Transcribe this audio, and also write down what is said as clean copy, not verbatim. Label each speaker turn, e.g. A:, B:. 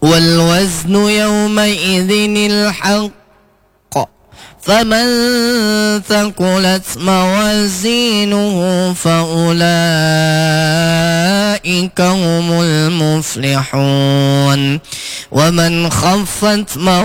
A: والوزن يومئذ الحق فمن ثقلت موازينه فأولئك هم المفلحون ومن خفت